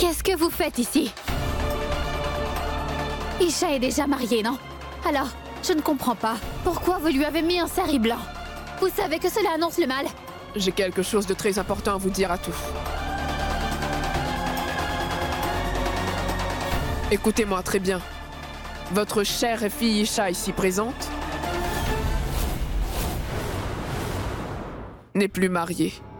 Qu'est-ce que vous faites ici? Isha est déjà mariée, non? Alors, je ne comprends pas. Pourquoi vous lui avez mis un sari blanc? Vous savez que cela annonce le mal. J'ai quelque chose de très important à vous dire à tous. Écoutez-moi très bien. Votre chère fille Isha ici présente n'est plus mariée.